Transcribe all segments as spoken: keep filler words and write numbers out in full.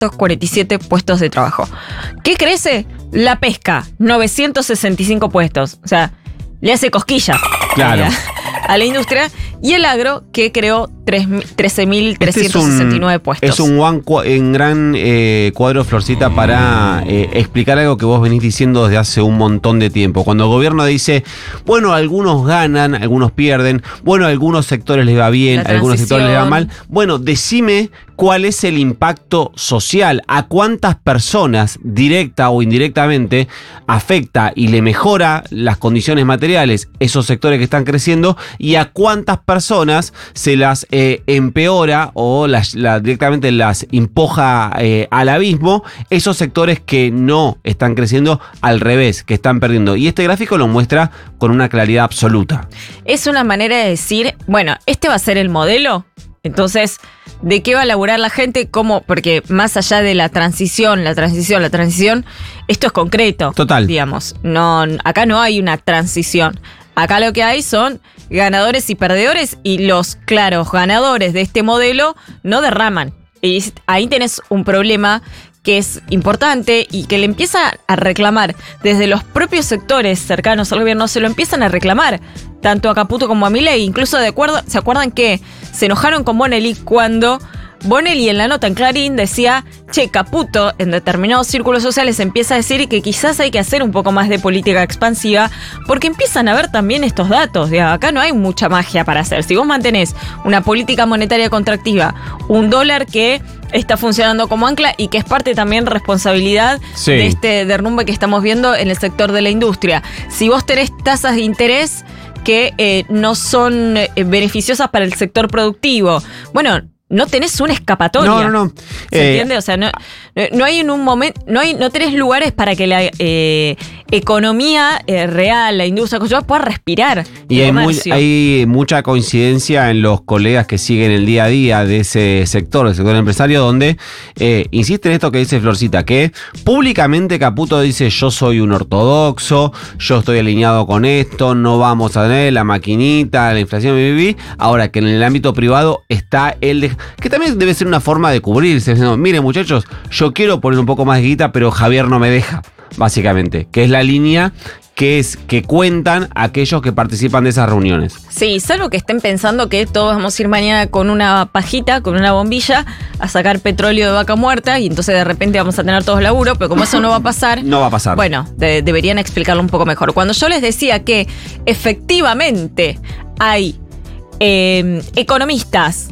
novecientos cuarenta y siete puestos de trabajo. ¿Qué crece? La pesca, novecientos sesenta y cinco puestos. O sea, le hace cosquilla claro. a, la, a la industria. Y el agro, que creó trece mil trescientos sesenta y nueve este puestos. Es un, one, un gran eh, cuadro, Florcita, para eh, explicar algo que vos venís diciendo desde hace un montón de tiempo. Cuando el gobierno dice, bueno, algunos ganan, algunos pierden, bueno, a algunos sectores les va bien, a algunos sectores les va mal. Bueno, decime cuál es el impacto social, a cuántas personas, directa o indirectamente, afecta y le mejora las condiciones materiales esos sectores que están creciendo y a cuántas personas se las eh, empeora o las, la, directamente las empuja eh, al abismo esos sectores que no están creciendo, al revés, que están perdiendo. Y este gráfico lo muestra con una claridad absoluta. Es una manera de decir, bueno, este va a ser el modelo. Entonces, ¿de qué va a laburar la gente? ¿Cómo? Porque más allá de la transición, la transición, la transición, esto es concreto. Total. Digamos, no, acá no hay una transición. Acá lo que hay son ganadores y perdedores y los claros ganadores de este modelo no derraman. Y ahí tenés un problema que es importante y que le empieza a reclamar desde los propios sectores cercanos al gobierno, se lo empiezan a reclamar tanto a Caputo como a Milei. Incluso de acuerdo, ¿se acuerdan que se enojaron con Bonelli cuando Bonelli en la nota en Clarín decía, che, Caputo en determinados círculos sociales empieza a decir que quizás hay que hacer un poco más de política expansiva porque empiezan a ver también estos datos. Digamos, acá no hay mucha magia para hacer. Si vos mantenés una política monetaria contractiva, un dólar que está funcionando como ancla y que es parte también responsabilidad sí. de este derrumbe que estamos viendo en el sector de la industria. Si vos tenés tasas de interés que eh, no son eh, beneficiosas para el sector productivo, bueno, no tenés una escapatoria. No, no, no. ¿Se eh, entiende? O sea, no, no hay en un momento, no hay, no tenés lugares para que la eh, economía eh, real, la industria constructiva pueda respirar. Y hay, muy, hay mucha coincidencia en los colegas que siguen el día a día de ese sector, del sector empresario, donde eh, insiste en esto que dice Florcita, que públicamente Caputo dice, yo soy un ortodoxo, yo estoy alineado con esto, no vamos a tener la maquinita, la inflación, bibi. Ahora que en el ámbito privado está el de... que también debe ser una forma de cubrirse. No, miren, muchachos, yo quiero poner un poco más de guita, pero Javier no me deja, básicamente. Que es la línea que es que cuentan aquellos que participan de esas reuniones. Sí, salvo que estén pensando que todos vamos a ir mañana con una pajita, con una bombilla, a sacar petróleo de vaca muerta y entonces de repente vamos a tener todos laburo, pero como eso no va a pasar... No va a pasar. Bueno, de, deberían explicarlo un poco mejor. Cuando yo les decía que efectivamente hay eh, economistas,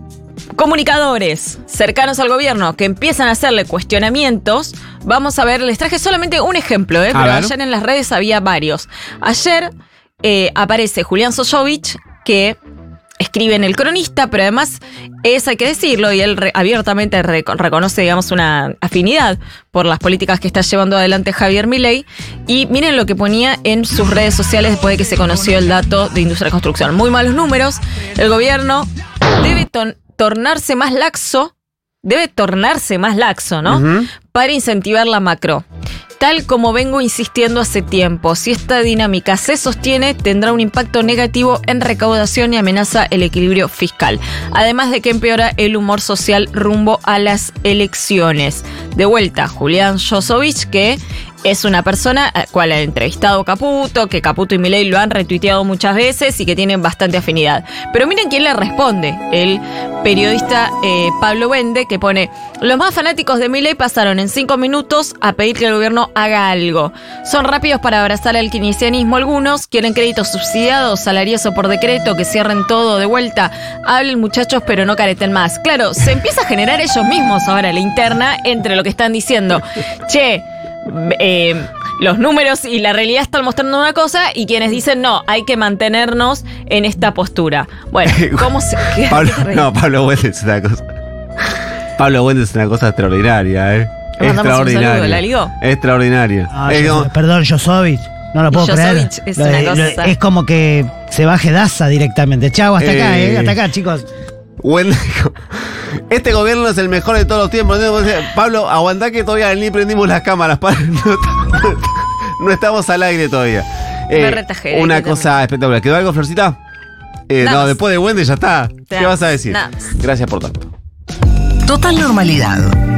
comunicadores cercanos al gobierno que empiezan a hacerle cuestionamientos, vamos a ver, les traje solamente un ejemplo, ¿eh? pero ver. ayer en las redes había varios. Ayer eh, aparece Julián Sojovich, que escribe en El Cronista, pero además es, hay que decirlo, y él re, abiertamente re, reconoce, digamos, una afinidad por las políticas que está llevando adelante Javier Milei. Y miren lo que ponía en sus redes sociales después de que se conoció el dato de industria de construcción. Muy malos números, el gobierno debe ton- tornarse más laxo, debe tornarse más laxo, ¿no? Uh-huh. Para incentivar la macro. Tal como vengo insistiendo hace tiempo, si esta dinámica se sostiene, tendrá un impacto negativo en recaudación y amenaza el equilibrio fiscal. Además de que empeora el humor social rumbo a las elecciones. De vuelta, Julián Sojovich, que es una persona a la cual ha entrevistado Caputo, que Caputo y Milei lo han retuiteado muchas veces y que tienen bastante afinidad. Pero miren quién le responde, el periodista eh, Pablo Wende, que pone: los más fanáticos de Milei pasaron en cinco minutos a pedir que el gobierno haga algo. Son rápidos para abrazar al keynesianismo algunos, quieren créditos subsidiados, salarios o por decreto, que cierren todo de vuelta. Hablen muchachos, pero no careten más. Claro, se empieza a generar ellos mismos ahora la interna entre lo que están diciendo. Che, eh, los números y la realidad están mostrando una cosa y quienes dicen no, hay que mantenernos en esta postura. Bueno, ¿cómo se...? Pablo, no, Pablo Wende es una cosa... Pablo Wende es una cosa extraordinaria, ¿eh? Extraordinaria. Saludo, ¿la ligó? Extraordinaria. Ah, es yo, como... Perdón, Josovich. No lo puedo creer. Es, lo, una lo, cosa. es como que se baje Daza directamente. Chau, hasta eh... acá, ¿eh? Hasta acá, chicos. Wende, este gobierno es el mejor de todos los tiempos. Pablo, aguantá que todavía ni prendimos las cámaras. No, no, no estamos al aire todavía. Eh, retajé, una cosa también espectacular. ¿Quedó algo, Florcita? Eh, no, más. Después de Wende ya está. ¿Qué vas a decir? Nada. Gracias por tanto. Total normalidad.